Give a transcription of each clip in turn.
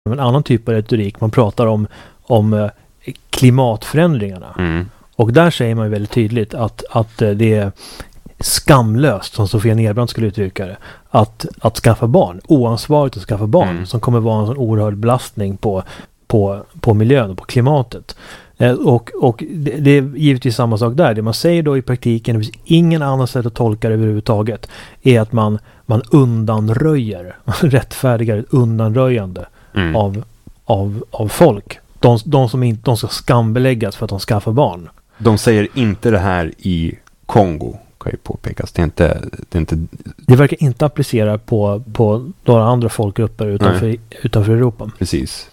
en annan typ av retorik. Man pratar om klimatförändringarna. Och där säger man ju väldigt tydligt att det är skamlöst, som Sofia Nedbrant skulle uttrycka det, att skaffa barn. Oansvarigt att skaffa barn som kommer vara en sån oerhörd belastning på miljön och på klimatet. Och det är givetvis samma sak där. Det man säger då i praktiken, det finns ingen annan sätt att tolka det överhuvudtaget, är att man undanröjer, rättfärdigar ett undanröjande av folk. De som inte ska skambeläggas för att de skaffar barn. De säger inte det här i Kongo, kan ju påpekas. Det verkar inte applicera på några andra folkgrupper utanför Europa. Precis.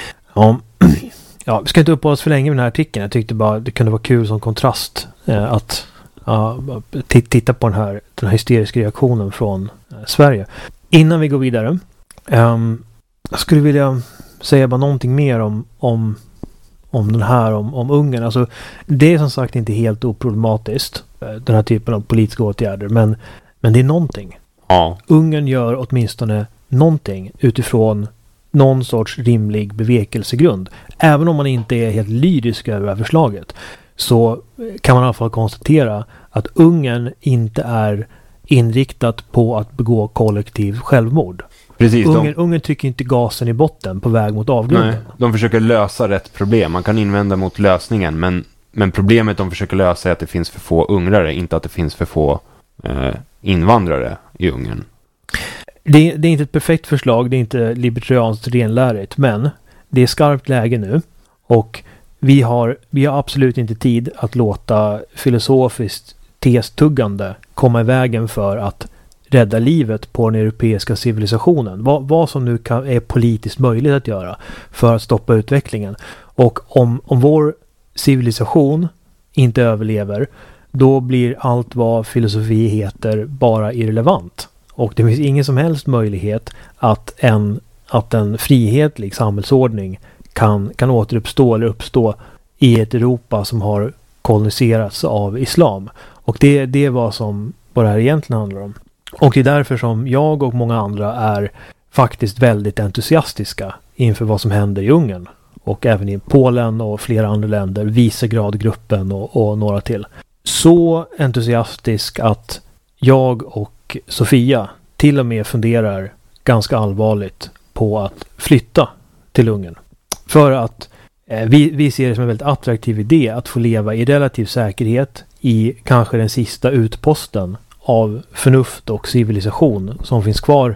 Ja, vi ska inte uppehålla oss för länge med den här artikeln. Jag tyckte bara det kunde vara kul som kontrast att titta på den här hysteriska reaktionen från Sverige. Innan vi går vidare, jag skulle vilja säga bara någonting mer om den här, om Ungern. Alltså, det är som sagt inte helt oproblematiskt, den här typen av politiska åtgärder, men det är någonting. Ja. Ungern gör åtminstone någonting utifrån någon sorts rimlig bevekelsegrund. Även om man inte är helt lyrisk över det här förslaget, så kan man i alla fall konstatera att Ungern inte är inriktat på att begå kollektiv självmord. Precis, Ungern trycker inte gasen i botten på väg mot avgrunden. Nej, de försöker lösa rätt problem. Man kan invända mot lösningen, men problemet de försöker lösa är att det finns för få ungrare, inte att det finns för få invandrare i Ungern. Det är inte ett perfekt förslag, det är inte libertarianskt renlärigt, men det är skarpt läge nu, och vi har absolut inte tid att låta filosofiskt testuggande komma i vägen för att rädda livet på den europeiska civilisationen. Vad som nu är politiskt möjligt att göra för att stoppa utvecklingen. Och om vår civilisation inte överlever, då blir allt vad filosofi heter bara irrelevant. Och det finns ingen som helst möjlighet att en frihetlig samhällsordning kan återuppstå eller uppstå i ett Europa som har koloniserats av islam. Och det är vad det här egentligen handlar om. Och det är därför som jag och många andra är faktiskt väldigt entusiastiska inför vad som händer i Ungern. Och även i Polen och flera andra länder, Visegradgruppen och några till. Så entusiastisk att jag och Sofia till och med funderar ganska allvarligt på att flytta till Ungern. För att vi ser det som en väldigt attraktiv idé att få leva i relativ säkerhet i kanske den sista utposten av förnuft och civilisation som finns kvar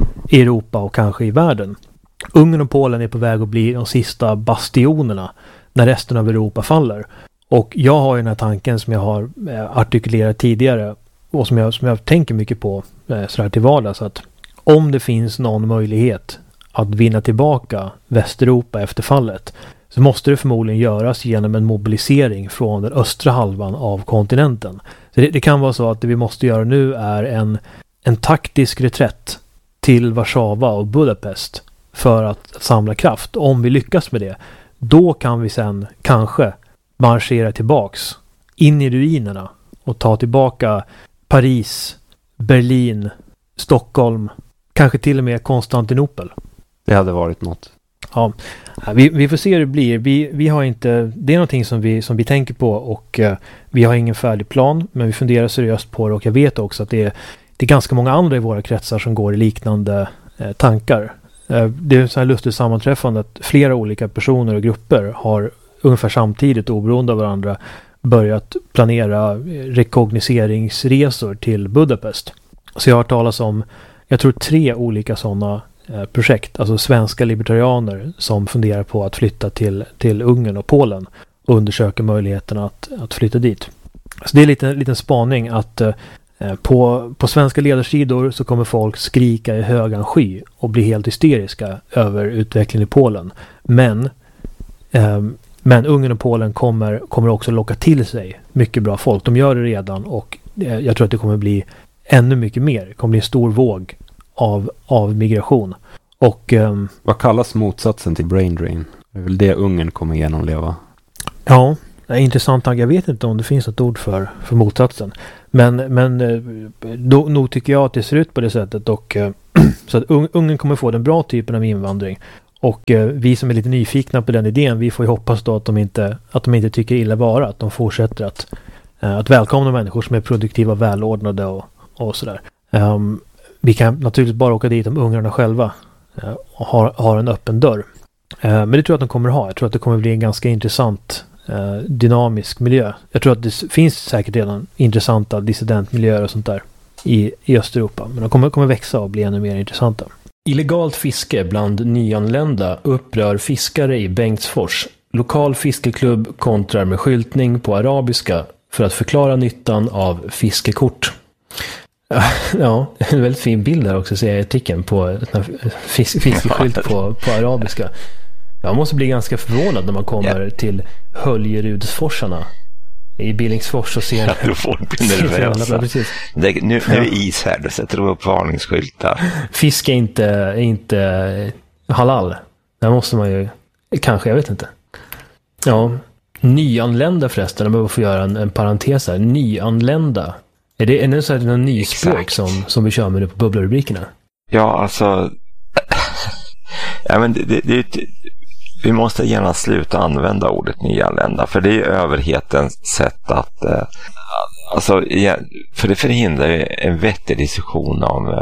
i Europa och kanske i världen. Ungern och Polen är på väg att bli de sista bastionerna när resten av Europa faller. Och jag har ju den här tanken som jag har artikulerat tidigare och som jag tänker mycket på sådär till vardags, att om det finns någon möjlighet att vinna tillbaka Västeuropa efter fallet, så måste det förmodligen göras genom en mobilisering från den östra halvan av kontinenten. Så det kan vara så att det vi måste göra nu är en taktisk reträtt till Warszawa och Budapest för att samla kraft. Om vi lyckas med det, då kan vi sen kanske marschera tillbaks in i ruinerna och ta tillbaka Paris, Berlin, Stockholm, kanske till och med Konstantinopel. Det hade varit något. Ja, vi får se hur det blir. Vi har inte, det är någonting som vi tänker på, och vi har ingen färdig plan, men vi funderar seriöst på det, och jag vet också att det är ganska många andra i våra kretsar som går i liknande tankar. Det är så här lustigt sammanträffande att flera olika personer och grupper har ungefär samtidigt, oberoende av varandra, börjat planera rekognoseringsresor till Budapest. Så jag har hört talas om, jag tror 3 olika sådana projekt, alltså svenska libertarianer som funderar på att flytta till Ungern och Polen och undersöka möjligheten att flytta dit. Så det är en liten spaning att på svenska ledarsidor så kommer folk skrika i högan sky och bli helt hysteriska över utvecklingen i Polen. Men Ungern och Polen kommer också locka till sig mycket bra folk. De gör det redan, och jag tror att det kommer bli ännu mycket mer. Det kommer bli en stor våg av migration. Och vad kallas motsatsen till brain drain? Det är väl det Ungern kommer genomleva. Ja, det är intressant. Jag vet inte om det finns ett ord för motsatsen. Men nog tycker jag att det ser ut på det sättet. Och så att Ungern kommer få den bra typen av invandring. Och vi som är lite nyfikna på den idén, vi får ju hoppas då att de inte tycker illa vara, att de fortsätter att välkomna människor som är produktiva, välordnade och sådär. Vi kan naturligtvis bara åka dit om ungrarna själva har en öppen dörr. Men det tror jag att de kommer ha. Jag tror att det kommer bli en ganska intressant dynamisk miljö. Jag tror att det finns säkert redan intressanta dissidentmiljöer och sånt där i Östeuropa. Men de kommer växa och bli ännu mer intressanta. Illegalt fiske bland nyanlända upprör fiskare i Bengtsfors. Lokal fiskeklubb kontrar med skyltning på arabiska för att förklara nyttan av fiskekort. Ja, en väldigt fin bild där också, ser jag i artikeln på fiskeskylt på arabiska. Jag måste bli ganska förvånad när man kommer till Höljerudsforsarna i Billingsfors och ser... Du får bli nervösa. Nu är det is här, då sätter de upp varningsskyltar. Fisk är inte halal. Där måste man ju... Kanske, jag vet inte. Ja, nyanlända förresten, om jag får göra en parentes här. Nyanlända. Är det så här någon nyspråk som vi kör med nu på bubblarubrikerna? Ja, alltså... ja, men vi måste gärna sluta använda ordet nyanlända, för det är överhetens sätt att alltså, för det förhindrar en vettig diskussion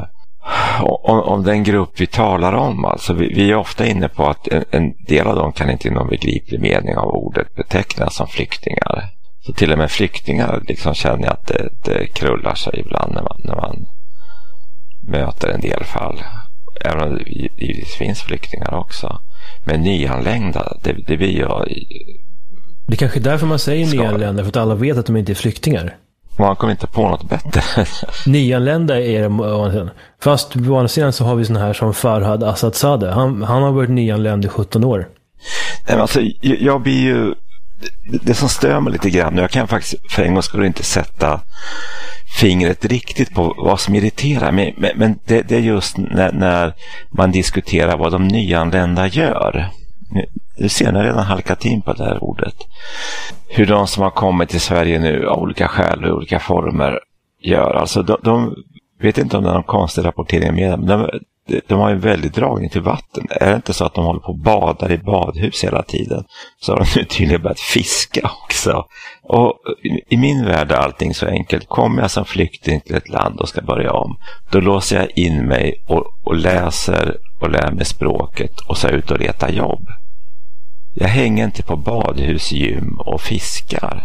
om den grupp vi talar om. Alltså, vi är ofta inne på att en del av dem kan inte i någon begriplig mening av ordet betecknas som flyktingar. Så till och med flyktingar liksom känner att det krullar sig ibland när man möter en del fall. Även om det finns flyktingar också. Men nyanlända, det blir ju... Det är kanske därför man säger nyanlända, för att alla vet att de inte är flyktingar. Man kommer inte på något bättre. Nyanlända är det. Fast på andra sidan så har vi såna här som Farhad Asadzadeh. Han har varit nyanländ i 17 år. Nej, men alltså, jag blir ju... Det som stör mig lite grann, jag kan faktiskt för en gång skulle inte sätta fingret riktigt på vad som irriterar mig, men det är just när man diskuterar vad de nyanlända gör. Du ser, när jag redan halkat in på det här ordet. Hur de som har kommit till Sverige nu av olika skäl och olika former gör. Alltså de vet inte om det är någon konstig rapportering med dem. De har ju en väldigt dragning till vatten. Är det inte så att de håller på och badar i badhus hela tiden, så har de nu tydligen börjat fiska också. Och i min värld är allting så enkelt. Kommer jag som flykting till ett land och ska börja om, då låser jag in mig och läser och lär mig språket och så ut och leta jobb. Jag hänger inte på badhusgym och fiskar.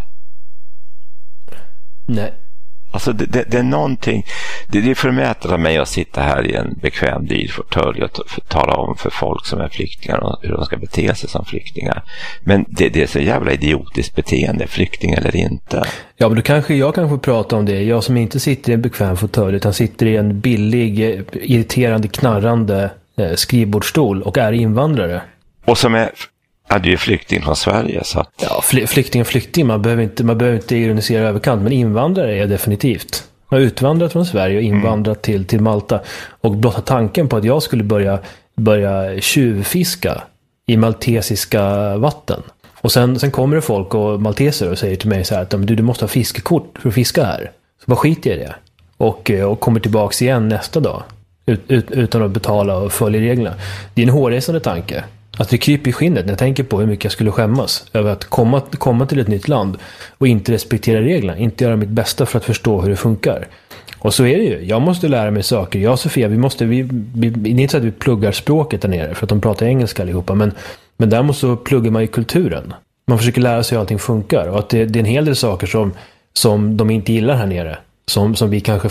Nej. Alltså det är någonting, det är förmätet av mig att sitta här i en bekväm dyr fåtölj och tala om för folk som är flyktingar och hur de ska bete sig som flyktingar. Men det är så jävla idiotiskt beteende, flykting eller inte. Ja, men då kanske jag kan få prata om det. Jag som inte sitter i en bekväm fåtölj utan sitter i en billig, irriterande, knarrande skrivbordsstol och är invandrare. Och som är... Ja, du är flykting från Sverige, så att... Ja, flykting. Man behöver inte ironisera överkant, men invandrare är jag definitivt. Jag har utvandrat från Sverige och invandrat till Malta. Och blotta tanken på att jag skulle börja tjuvfiska i maltesiska vatten. Och sen kommer det folk och malteser och säger till mig så här att du måste ha fiskekort för att fiska här. Så bara skiter jag i det. Och kommer tillbaka igen nästa dag. Utan att betala och följa reglerna. Det är en hårresande tanke. Att det kryper i skinnet när jag tänker på hur mycket jag skulle skämmas över att komma till ett nytt land och inte respektera reglerna, inte göra mitt bästa för att förstå hur det funkar. Och så är det ju. Jag måste lära mig saker. Jag och Sofia, det är inte så att vi pluggar språket där nere för att de pratar engelska allihopa, men däremot så pluggar man ju kulturen. Man försöker lära sig hur allting funkar och att det är en hel del saker som de inte gillar här nere. Som vi kanske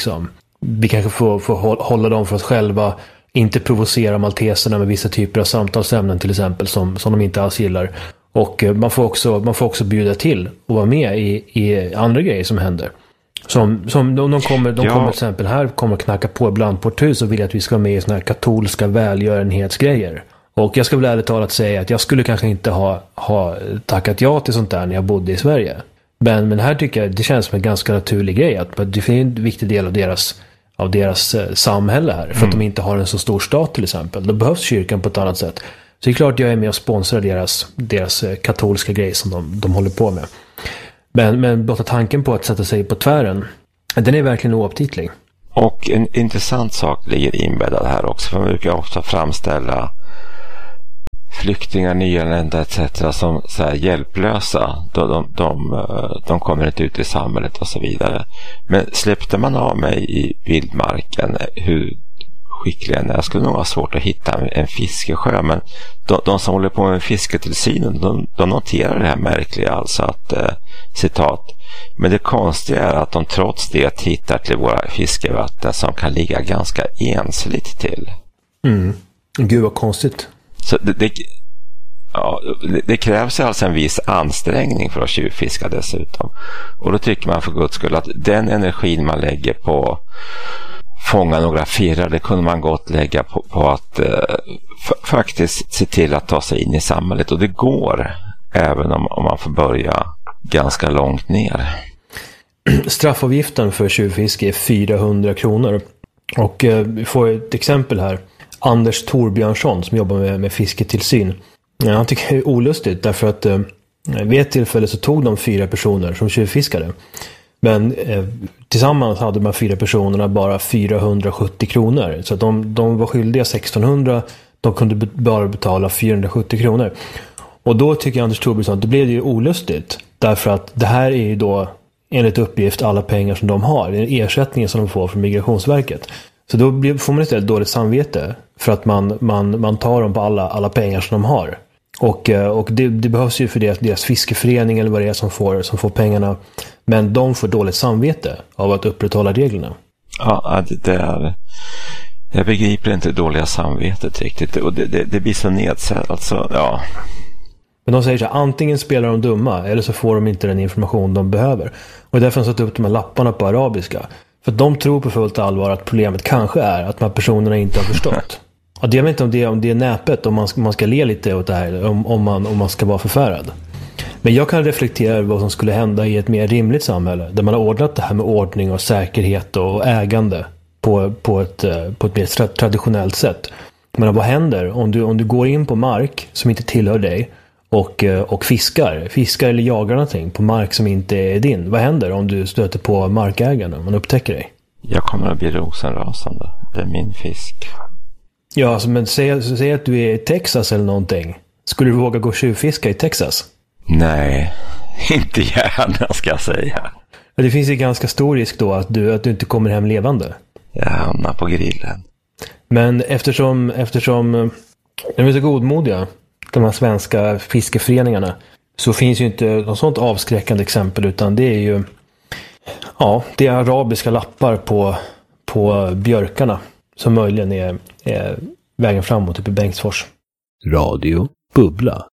får hålla dem för oss själva. Inte provocera malteserna med vissa typer av samtalsämnen till exempel som de inte alls gillar. Och man får också bjuda till och vara med i andra grejer som händer. Som de kommer till exempel här, kommer att knacka på ibland på ett hus och vill att vi ska vara med i såna här katolska välgörenhetsgrejer. Och jag ska väl ärligt talat säga att jag skulle kanske inte ha tackat ja till sånt där när jag bodde i Sverige. Men här tycker jag det känns som en ganska naturlig grej att det är en viktig del av deras samhälle här. För att de inte har en så stor stat till exempel. Då behövs kyrkan på ett annat sätt. Så det är klart jag är med och sponsrar deras katolska grej som de håller på med. Men blotta tanken på att sätta sig på tvären, den är verkligen oaptitlig. Och en intressant sak ligger inbäddad här också. För man brukar ofta framställa flyktingar, nyanlända etc. som så här hjälplösa. De kommer inte ut i samhället och så vidare. Men släppte man av mig i vildmarken, hur skicklig än är, jag skulle nog ha svårt att hitta en fiskesjö. Men de som håller på med fisketillsynen, de noterar det här märkliga, alltså att citat: men det konstiga är att de trots det hittar till våra fiskevatten som kan ligga ganska ensligt till. Gud vad konstigt. Så det krävs alltså en viss ansträngning för att tjuvfiska dessutom. Och då tycker man för guds skull att den energin man lägger på fånga några firrar, det kunde man gott lägga på att faktiskt se till att ta sig in i samhället. Och det går även om man får börja ganska långt ner. Straffavgiften för tjuvfiske är 400 kronor. Och vi får ett exempel här. Anders Torbjörnsson som jobbar med fisketillsyn. Han tycker det är olustigt därför att vid ett tillfälle så tog de 4 personer som tjuvfiskade. Men tillsammans hade de här 4 personerna bara 470 kronor. Så att de var skyldiga 1600, de kunde bara betala 470 kronor. Och då tycker Anders Torbjörnsson att det blev ju olustigt. Därför att det här är ju då enligt uppgift alla pengar som de har. Det är ersättningen som de får från Migrationsverket. Så då får man istället dåligt samvete för att man tar dem på alla pengar som de har. Och det behövs ju för deras fiskeförening eller vad det är som får pengarna. Men de får dåligt samvete av att upprätthålla reglerna. Ja, det är... Jag begriper inte dåliga samvetet riktigt. Och det blir så nedsatt. Alltså, ja. Men de säger så här, antingen spelar de dumma eller så får de inte den information de behöver. Och därför har de satt upp de här lapparna på arabiska. För att de tror på fullt allvar att problemet kanske är att de här personerna inte har förstått. Och jag vet inte om det är näpet, om man ska le lite åt det här, om man ska vara förfärad. Men jag kan reflektera över vad som skulle hända i ett mer rimligt samhälle. Där man har ordnat det här med ordning och säkerhet och ägande på ett mer traditionellt sätt. Men vad händer om du går in på mark som inte tillhör dig och fiskar eller jagar någonting på mark som inte är din? Vad händer om du stöter på markägarna och man upptäcker dig? Jag kommer att bli rosenrasande. Det är min fisk. Ja, alltså, men säg att du är i Texas eller någonting. Skulle du våga gå tjuvfiska i Texas? Nej, inte gärna ska jag säga. Det finns ju ganska stor risk då att du inte kommer hem levande. Jag hamnar på grillen. Men eftersom de är så godmodiga, de här svenska fiskeföreningarna, så finns ju inte något sånt avskräckande exempel, utan det är ju det är arabiska lappar på björkarna som möjligen är vägen framåt uppe i Bengtsfors. Radio Bubbla.